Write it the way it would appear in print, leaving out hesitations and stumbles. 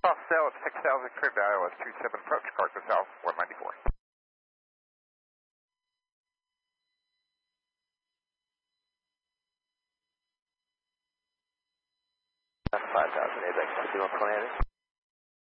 Cell at 6000, cleared to Iowa 27 approach, Cargo South 194. 5000, ABEX 2120.